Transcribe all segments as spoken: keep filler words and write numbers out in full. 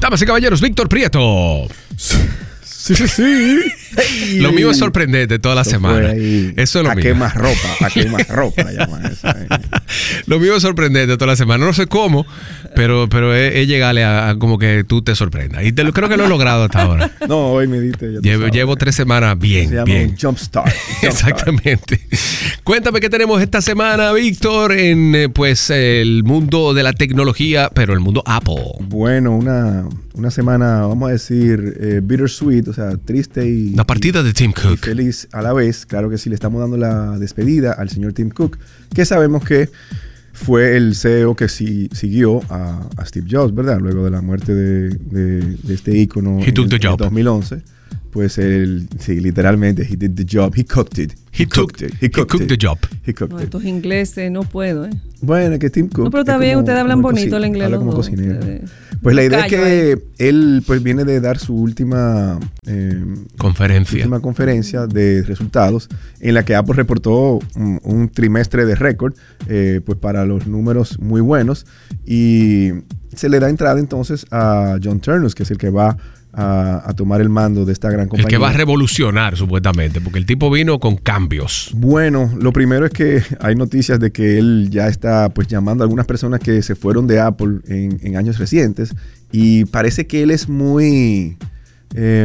Damas y caballeros, Víctor Prieto. Sí, sí, sí. Hey, Lo mío es sorprendente toda la semana. Eso es lo a mío. A quemar ropa, a quemar ropa, llaman eso. Eh. Lo mío es sorprendente toda la semana. No sé cómo, pero, pero es, es llegarle a, a como que tú te sorprendas. Y te lo, creo que lo he logrado hasta ahora. No, hoy me diste. Llevo, llevo tres semanas bien, Se llama bien. un jump start. Jump Exactamente. Start. Cuéntame qué tenemos esta semana, Víctor, en eh, pues el mundo de la tecnología, pero el mundo Apple. Bueno, una, una semana, vamos a decir, eh, bittersweet, o sea, triste y... La partida de Tim Cook. Y feliz a la vez. Claro que sí, le estamos dando la despedida al señor Tim Cook, que sabemos que fue el C E O que sí, siguió a, a Steve Jobs, ¿verdad? Luego de la muerte de, de, de este ícono He took the job. En dos mil once. Pues él, sí, literalmente, he did the job, he cooked it. He, he cooked it. He cooked, he cooked the job. He cooked no, it. estos ingleses no puedo, ¿eh? Bueno, que Tim Cook. No, pero está bien, ustedes hablan bonito el inglés. Habla como dos, cocinero. ustedes. Pues la idea es que ahí. él pues viene de dar su última eh, conferencia. última conferencia de resultados en la que Apple reportó un, un trimestre de récord eh, pues para los números muy buenos y se le da entrada entonces a John Ternus, que es el que va A, a tomar el mando de esta gran compañía. El que va a revolucionar, supuestamente, porque el tipo vino con cambios. Bueno, lo primero es que hay noticias de que él ya está pues llamando a algunas personas que se fueron de Apple en, en años recientes y parece que él es muy eh,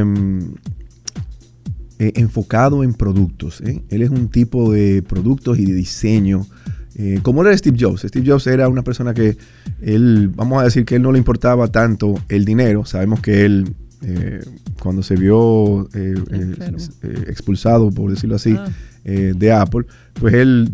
eh, enfocado en productos. ¿eh? Él es un tipo de productos y de diseño. Eh, como era Steve Jobs. Steve Jobs era una persona que él, vamos a decir que él no le importaba tanto el dinero. Sabemos que él Eh, cuando se vio eh, eh, eh, expulsado, por decirlo así, ah. eh, de Apple, pues él,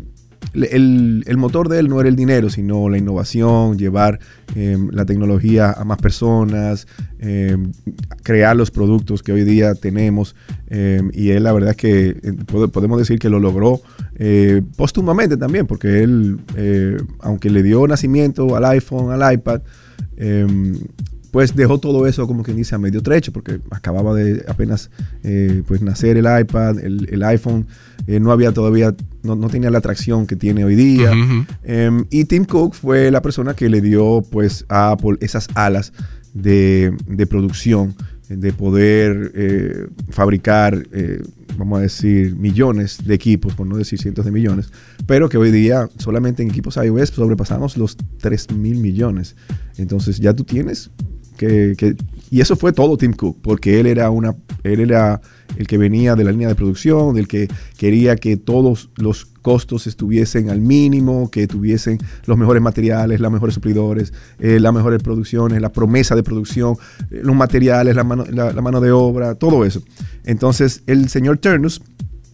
el, el motor de él no era el dinero, sino la innovación, llevar eh, la tecnología a más personas, eh, crear los productos que hoy día tenemos. Eh, y él, la verdad es que eh, podemos decir que lo logró eh, póstumamente también, porque él, eh, aunque le dio nacimiento al iPhone, al iPad, eh, pues dejó todo eso, como quien dice, a medio trecho, porque acababa de apenas eh, pues nacer el iPad, el, el iPhone, eh, no había todavía, no, no tenía la atracción que tiene hoy día. Uh-huh. eh, y Tim Cook fue la persona que le dio pues a Apple esas alas de, de producción, de poder eh, fabricar, eh, vamos a decir, millones de equipos, por no decir cientos de millones, pero que hoy día solamente en equipos iOS sobrepasamos los tres mil millones. Entonces ya tú tienes que, que... Y eso fue todo Tim Cook, porque él era una, él era el que venía de la línea de producción, del que quería que todos los costos estuviesen al mínimo, que tuviesen los mejores materiales, los mejores suplidores, eh, las mejores producciones, la promesa de producción, eh, los materiales, la mano, la, la mano de obra, todo eso. Entonces, el señor Ternus,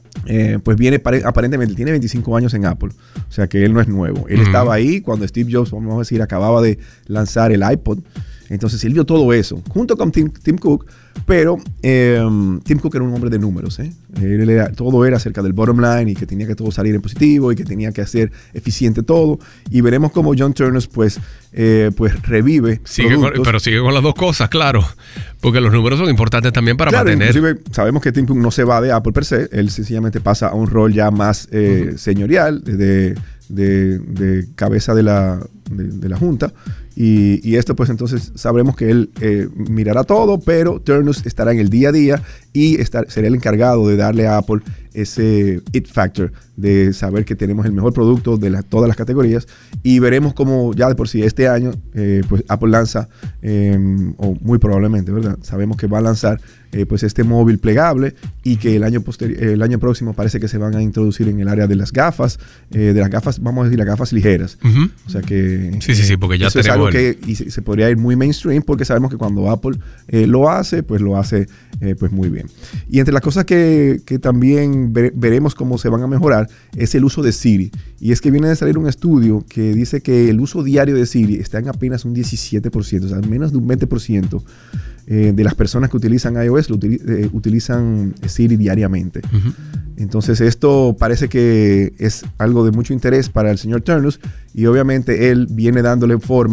eh, pues viene, aparentemente, tiene veinticinco años en Apple, o sea que él no es nuevo. Él uh-huh. estaba ahí cuando Steve Jobs, vamos a decir, acababa de lanzar el iPod. Entonces él vio todo eso, junto con Tim, Tim Cook, pero eh, Tim Cook era un hombre de números. ¿eh? Él era, todo era acerca del bottom line y que tenía que todo salir en positivo y que tenía que hacer eficiente todo. Y veremos cómo John Ternus pues, eh, pues revive. Sigue con, pero sigue con las dos cosas, claro, porque los números son importantes también para claro, mantener. Inclusive sabemos que Tim Cook no se va de Apple per se, él sencillamente pasa a un rol ya más eh, uh-huh. señorial, de, de, de cabeza de la, de, de la junta. Y, y esto pues entonces sabremos que él eh, mirará todo, pero Ternus estará en el día a día y estar, será el encargado de darle a Apple ese it factor de saber que tenemos el mejor producto de la, todas las categorías y veremos cómo ya de por sí este año eh, pues Apple lanza, eh, o muy probablemente, ¿verdad? Sabemos que va a lanzar eh, pues este móvil plegable y que el año, posteri- el año próximo parece que se van a introducir en el área de las gafas, eh, de las gafas, vamos a decir las gafas ligeras. Uh-huh. O sea que... Sí, sí, sí, porque ya eso tenemos... Es algo que y se, se podría ir muy mainstream porque sabemos que cuando Apple eh, lo hace, pues lo hace eh, pues muy bien. Y entre las cosas que, que también ver, veremos cómo se van a mejorar es el uso de Siri. Y es que viene de salir un estudio que dice que el uso diario de Siri está en apenas un diecisiete por ciento, o sea, menos de un veinte por ciento eh, de las personas que utilizan iOS lo util- eh, utilizan Siri diariamente. Uh-huh. Entonces esto parece que es algo de mucho interés para el señor Ternus y obviamente él viene dándole forma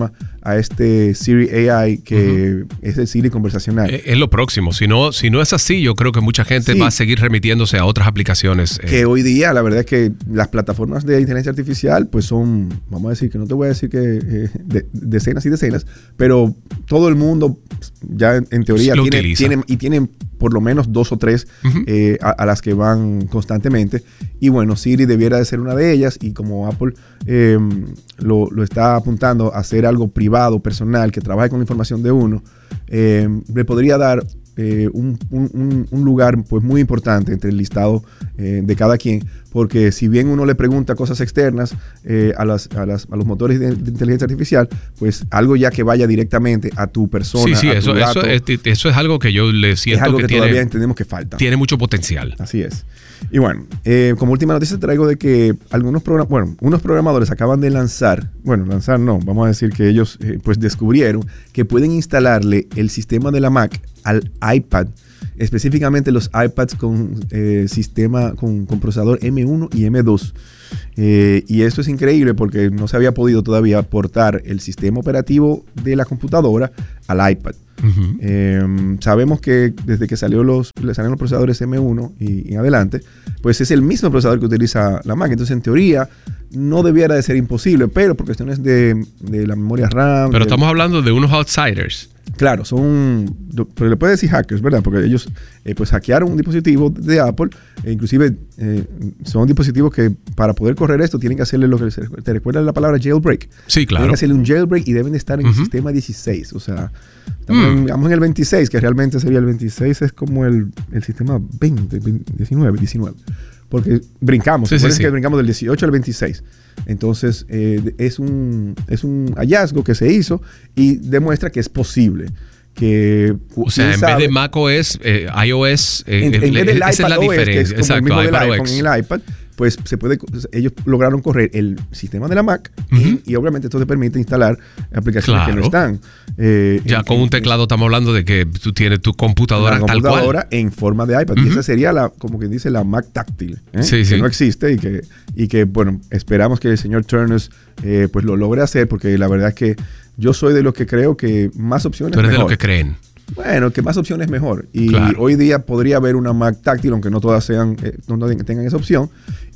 a este Siri A I que uh-huh. es el Siri conversacional. Es, es lo próximo. Si no, si no es así, yo creo que mucha gente sí. va a seguir remitiéndose a otras aplicaciones. Que eh. hoy día, la verdad es que las plataformas de inteligencia artificial, pues son, vamos a decir que no te voy a decir que eh, de, decenas y decenas, pero todo el mundo ya en, en teoría tiene, tiene, y tienen por lo menos dos o tres uh-huh. eh, a, a las que van constantemente. Y bueno, Siri debiera de ser una de ellas, y como Apple eh, lo, lo está apuntando a hacer algo privado, personal, que trabaje con la información de uno, eh, le podría dar eh, un, un, un lugar pues muy importante entre el listado eh, de cada quien, porque si bien uno le pregunta cosas externas eh, a, las, a, las, a los motores de, de inteligencia artificial, pues algo ya que vaya directamente a tu persona. Sí, sí, a eso, tu dato, eso, es, eso es algo que yo le siento es algo que, que todavía tiene, entendemos que falta. Tiene mucho potencial. Así es. Y bueno, eh, como última noticia traigo de que algunos programas, bueno, unos programadores acaban de lanzar, bueno, lanzar no, vamos a decir que ellos eh, pues descubrieron que pueden instalarle el sistema de la Mac al iPad, específicamente los iPads con eh, sistema, con, con procesador M uno y M dos. Eh, y esto es increíble porque no se había podido todavía portar el sistema operativo de la computadora al iPad. Uh-huh. Eh, sabemos que desde que salió los, salieron los procesadores M uno y, y adelante, pues es el mismo procesador que utiliza la Mac. Entonces, en teoría, no debiera de ser imposible, pero por cuestiones de, de la memoria RAM... Pero de, estamos hablando de unos outsiders. Claro, son, pero le puede decir hackers, ¿verdad? Porque ellos eh, pues hackearon un dispositivo de Apple, e inclusive eh, son dispositivos que para poder correr esto tienen que hacerle lo que se, te recuerda la palabra jailbreak. Sí, claro. Tienen que hacerle un jailbreak y deben de estar en uh-huh. el sistema dieciséis, o sea, estamos, mm. en, digamos en el veintiséis, que realmente sería el veintiséis, es como el, el sistema veinte, diecinueve, diecinueve. Porque brincamos, sí, sí, sí. que brincamos del dieciocho al veintiséis. Entonces, eh, es, un, es un hallazgo que se hizo y demuestra que es posible. Que, o sea, en sabe, vez de macOS, eh, iOS, eh, en, en vez del esa es la O S, diferencia. Que es como exacto, el mismo iPad del O iPhone X. en el iPad, pues se puede, ellos lograron correr el sistema de la Mac uh-huh. y, y obviamente esto te permite instalar aplicaciones claro. que no están. Eh, ya en, con un teclado en, estamos hablando de que tú tienes tu computadora, tal computadora cual. En forma de iPad. Uh-huh. Y esa sería la, como que dice, la Mac táctil, ¿eh? sí, que sí. no existe y que, y que, bueno, esperamos que el señor Turnus eh, pues lo logre hacer, porque la verdad es que yo soy de los que creo que más opciones Tú eres mejor. de los que creen. Bueno, que más opciones mejor. Y claro. hoy día podría haber una Mac táctil, aunque no todas sean, eh, no tengan esa opción,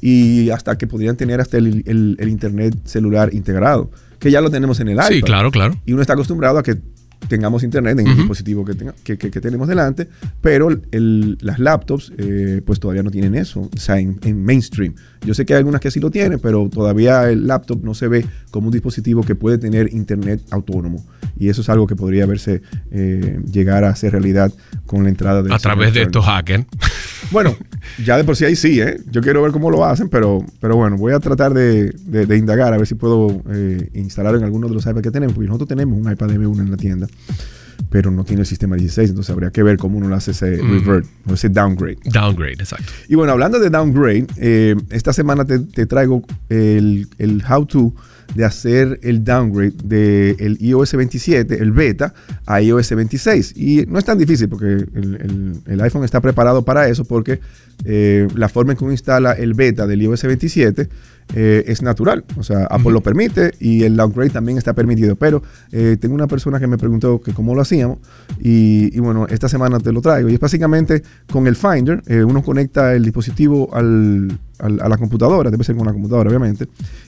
y hasta que podrían tener hasta el, el, el internet celular integrado, que ya lo tenemos en el iPad. Sí, claro, claro. Y uno está acostumbrado a que tengamos internet en uh-huh. el dispositivo que, tenga, que, que, que tenemos delante, pero el, las laptops eh, pues todavía no tienen eso, o sea, en, en mainstream. Yo sé que hay algunas que sí lo tienen, pero todavía el laptop no se ve como un dispositivo que puede tener internet autónomo. Y eso es algo que podría verse eh, llegar a ser realidad con la entrada de... A través de estos hackers. Bueno, ya de por sí ahí sí, ¿eh? Yo quiero ver cómo lo hacen, pero, pero bueno, voy a tratar de, de, de indagar a ver si puedo eh, instalar en alguno de los iPads que tenemos, porque nosotros tenemos un iPad M uno en la tienda, pero no tiene el sistema dieciséis, entonces habría que ver cómo uno lo hace ese mm. revert o ese downgrade. Downgrade, exacto. Y bueno, hablando de downgrade, eh, esta semana te, te traigo el, el how-to de hacer el downgrade del iOS veintisiete, el beta, a iOS veintiséis. Y no es tan difícil porque el, el, el iPhone está preparado para eso, porque eh, la forma en que uno instala el beta del iOS veintisiete eh, es natural. O sea, Apple uh-huh. lo permite y el downgrade también está permitido. Pero eh, tengo una persona que me preguntó que cómo lo hacíamos y, y bueno, esta semana te lo traigo. Y es básicamente con el Finder, eh, uno conecta el dispositivo al, al, a la computadora, debe ser con la computadora obviamente,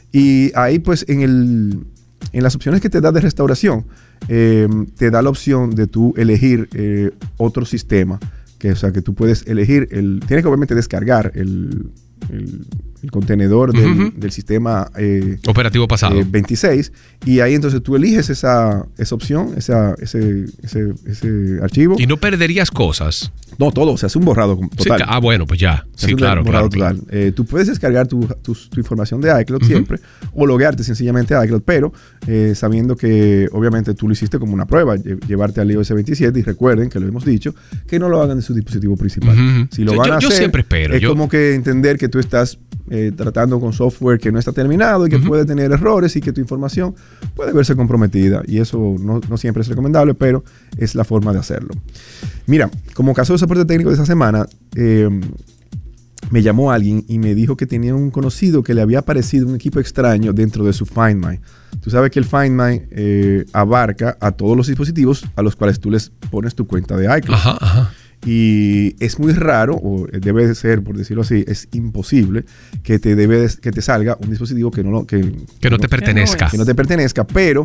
y ahí pues en, el, en las opciones que te da de restauración, eh, te da la opción de tú elegir eh, otro sistema, que, o sea, que tú puedes elegir, el, tienes que obviamente descargar el, el, el contenedor del, uh-huh. del sistema eh, operativo pasado eh, veintiséis, y ahí entonces tú eliges esa, esa opción, esa, ese, ese, ese archivo. Y no perderías cosas. No, todo, se hace un borrado total. Sí, ah, bueno, pues ya. Se sí, claro, claro, claro. claro. Eh, tú puedes descargar tu, tu, tu información de iCloud uh-huh. siempre, o loguearte sencillamente a iCloud, pero eh, sabiendo que obviamente tú lo hiciste como una prueba, lle- llevarte al iOS veintisiete, y recuerden que lo hemos dicho, que no lo hagan de su dispositivo principal. Uh-huh. Si lo sí, van yo, a hacer, yo siempre espero. es yo... como que entender que tú estás eh, tratando con software que no está terminado y que uh-huh. puede tener errores y que tu información puede verse comprometida, y eso no, no siempre es recomendable, pero es la forma de hacerlo. Mira, como caso de soporte técnico de esta semana, eh, me llamó alguien y me dijo que tenía un conocido que le había aparecido un equipo extraño dentro de su Find My. Tú sabes que el Find My eh, abarca a todos los dispositivos a los cuales tú les pones tu cuenta de iCloud. Ajá, ajá. Y es muy raro, o debe de ser, por decirlo así, es imposible que te debe de, que te salga un dispositivo que no, que, que no, no te pertenezca. Que no te pertenezca, pero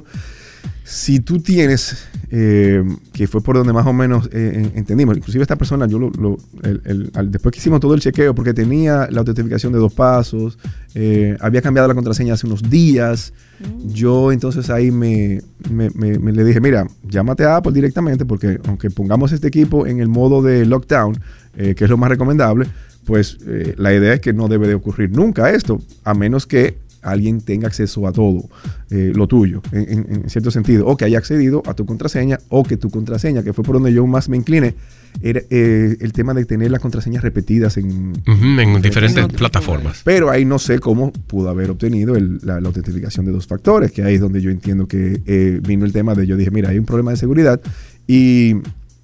si tú tienes, eh, que fue por donde más o menos eh, entendimos, inclusive esta persona, yo lo, lo el, el, al, después que hicimos todo el chequeo, porque tenía la autentificación de dos pasos, eh, había cambiado la contraseña hace unos días, mm. yo entonces ahí me, me, me, me le dije, mira, llámate a Apple directamente, porque aunque pongamos este equipo en el modo de lockdown, eh, que es lo más recomendable, pues eh, la idea es que no debe de ocurrir nunca esto, a menos que alguien tenga acceso a todo eh, lo tuyo, en, en, en cierto sentido, o que haya accedido a tu contraseña, o que tu contraseña, que fue por donde yo más me incliné, era eh, el tema de tener las contraseñas repetidas en, uh-huh, en diferentes en plataformas. Pero ahí no sé cómo pudo haber obtenido el, la, la autentificación de dos factores, que ahí es donde yo entiendo que eh, vino el tema de, yo dije, mira, hay un problema de seguridad, y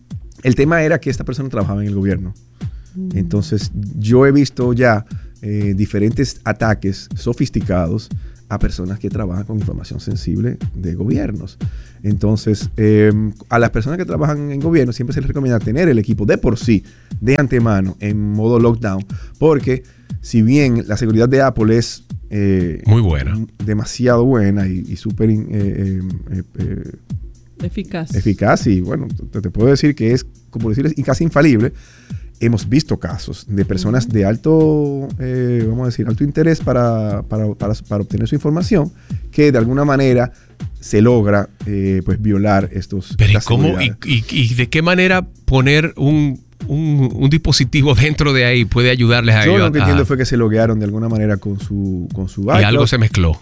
el tema era que esta persona trabajaba en el gobierno. Uh-huh. Entonces, yo he visto ya Eh, diferentes ataques sofisticados a personas que trabajan con información sensible de gobiernos. Entonces, eh, a las personas que trabajan en gobierno siempre se les recomienda tener el equipo de por sí, de antemano, en modo lockdown, porque si bien la seguridad de Apple es eh, muy buena, demasiado buena y, y súper eh, eh, eh, eficaz. eficaz, y bueno, te, te puedo decir que es, como decirles, casi infalible. Hemos visto casos de personas de alto, eh, vamos a decir, alto interés para, para, para, para obtener su información, que de alguna manera se logra eh, pues violar estos. Pero ¿y cómo y, y, y de qué manera poner un, un, un dispositivo dentro de ahí puede ayudarles a Yo ellos? Yo lo que a, entiendo fue que se loguearon de alguna manera con su con su iCloud, y algo se mezcló.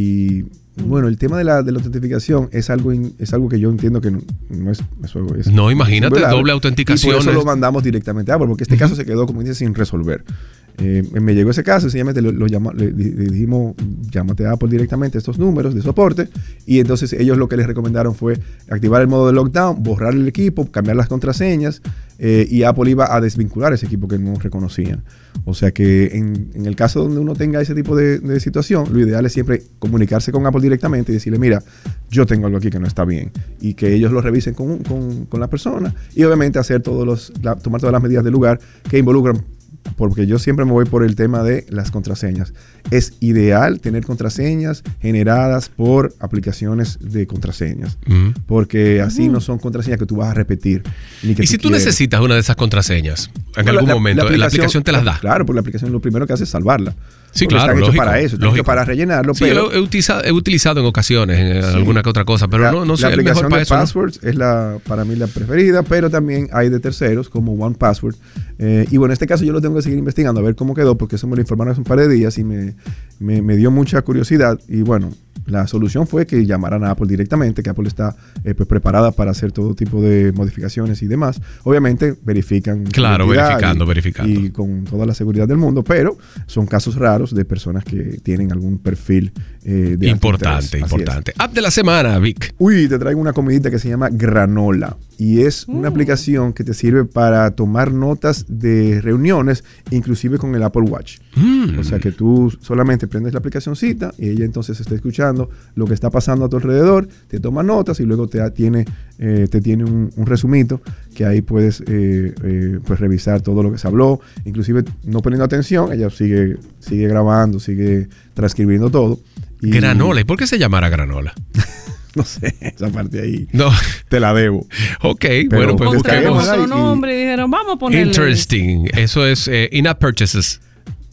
Y bueno, el tema de la, de la autentificación es algo in, es algo que yo entiendo que no, no es, eso es... No, imagínate, es doble autenticación. Y por eso lo mandamos directamente a Apple, porque este uh-huh. caso se quedó, como dice, sin resolver. Eh, me llegó ese caso, sencillamente lo, lo llama, le, le dijimos, llámate a Apple directamente estos números de soporte, y entonces ellos lo que les recomendaron fue activar el modo de lockdown, borrar el equipo, cambiar las contraseñas, eh, y Apple iba a desvincular ese equipo que no reconocían. O sea que en, en el caso donde uno tenga ese tipo de, de situación, lo ideal es siempre comunicarse con Apple directamente y decirle, mira, yo tengo algo aquí que no está bien, y que ellos lo revisen con, con, con la persona, y obviamente hacer todos los, la, tomar todas las medidas del lugar que involucran, porque yo siempre me voy por el tema de las contraseñas. Es ideal tener contraseñas generadas por aplicaciones de contraseñas, mm. porque así mm. no son contraseñas que tú vas a repetir. Ni que ¿Y tú si tú quieres. necesitas una de esas contraseñas en no, algún la, momento? La aplicación, la aplicación te las da. Claro, porque la aplicación lo primero que hace es salvarla. Sí, claro, están lógico, hechos para eso, están hechos para rellenarlo. Sí, pero lo he utilizado, he utilizado en ocasiones, en sí. alguna que otra cosa, pero la, no, no sé, la aplicación el mejor de para Passwords eso, ¿no? es la, para mí la preferida, pero también hay de terceros como one password. Eh, y bueno, en este caso yo lo tengo que seguir investigando a ver cómo quedó, porque eso me lo informaron hace un par de días y me, me, me dio mucha curiosidad. Y bueno, la solución fue que llamaran a Apple directamente, que Apple está eh, pues preparada para hacer todo tipo de modificaciones y demás. Obviamente verifican. Claro, verificando, y, verificando. Y con toda la seguridad del mundo, pero son casos raros de personas que tienen algún perfil eh, de importante, importante. App de la semana, Vic. Uy, te traigo una comidita que se llama Granola. Y es mm. una aplicación que te sirve para tomar notas de reuniones, inclusive con el Apple Watch. Mm. O sea que tú solamente prendes la aplicacioncita y ella entonces está escuchando lo que está pasando a tu alrededor, te toma notas y luego te tiene, eh, te tiene un, un resumito que ahí puedes eh, eh, pues revisar todo lo que se habló. Inclusive no poniendo atención, ella sigue, sigue grabando, sigue transcribiendo todo. Y Granola. ¿Y por qué se llamará Granola? No sé, esa parte ahí no. te la debo. Ok, pero bueno, pues buscamos otro nombre y dijeron, vamos a ponerle. Interesting. Eso es eh, in-app purchases.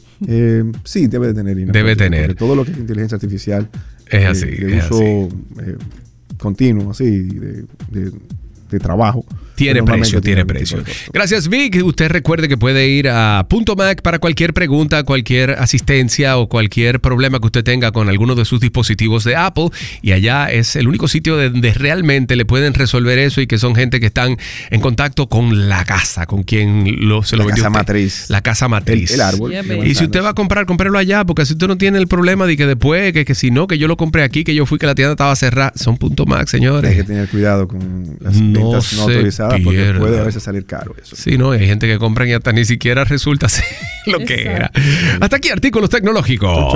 Eh, sí, debe de tener in-app Debe purchases, tener. Todo lo que es inteligencia artificial es así. Eh, de es uso así. Eh, continuo, así, de, de, de trabajo. Tiene precio, tiene precio. Gracias, Vic. Usted recuerde que puede ir a Punto Mac para cualquier pregunta, cualquier asistencia o cualquier problema que usted tenga con alguno de sus dispositivos de Apple. Y allá es el único sitio donde realmente le pueden resolver eso y que son gente que están en contacto con la casa, con quien lo, se lo la vendió casa usted. matriz. La casa matriz. El, el árbol. Yeah, y si usted va a comprar, cómprelo allá, porque así usted no tiene el problema de que después, que, que si no, que yo lo compré aquí, que yo fui, que la tienda estaba cerrada. Son Punto Mac, señores. Hay que tener cuidado con las No ventas no, no autorizadas, porque pierda. puede a veces salir caro eso. Sí, no, hay gente que compran y hasta ni siquiera resulta ser lo Exacto. que era. Hasta aquí artículos tecnológicos.